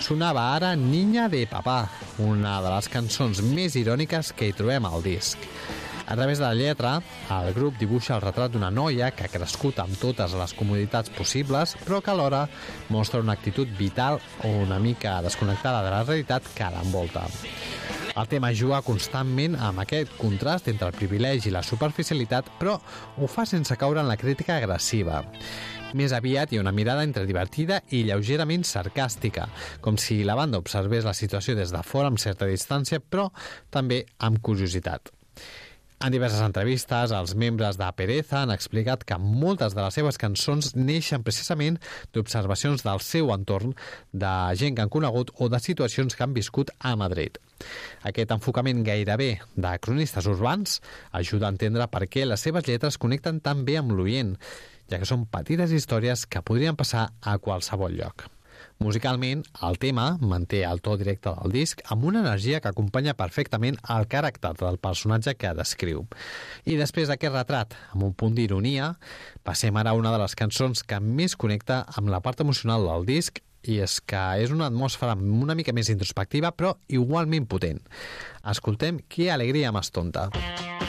Sonava ara Niña de Papà, una de les cançons més iròniques que hi trobem al disc. A través de la lletra, el grup dibuixa el retrat d'una noia que ha crescut amb totes les comoditats possibles, però que alhora mostra una actitud vital o una mica desconnectada de la realitat que l'envolta. El tema juga constantment amb aquest contrast entre el privilegi i la superficialitat, però ho fa sense caure en la crítica agressiva. Més aviat hi ha una mirada entre divertida i lleugerament sarcàstica, com si la banda observés la situació des de fora amb certa distància, però també amb curiositat. En diverses entrevistes, els membres de Pereza han explicat que moltes de les seves cançons neixen precisament d'observacions del seu entorn, de gent que han conegut o de situacions que han viscut a Madrid. Aquest enfocament gairebé de cronistes urbans ajuda a entendre per què les seves lletres connecten tan bé amb l'oient, ja que són petites històries que podrien passar a qualsevol lloc. Musicalment, el tema manté el to directe del disc amb una energia que acompanya perfectament el caràcter del personatge que descriu. I després d'aquest retrat, amb un punt d'ironia, passem ara a una de les cançons que més connecta amb la part emocional del disc, i és que és una atmosfera una mica més introspectiva, però igualment potent. Escoltem Qué alegría más tonta.